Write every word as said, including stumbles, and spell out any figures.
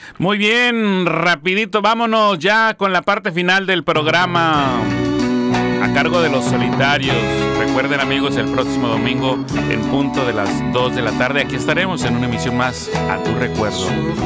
Muy bien, rapidito, vámonos ya con la parte final del programa a cargo de Los Solitarios. Recuerden, amigos, el próximo domingo en punto de las dos de la tarde aquí estaremos en una emisión más a tu recuerdo.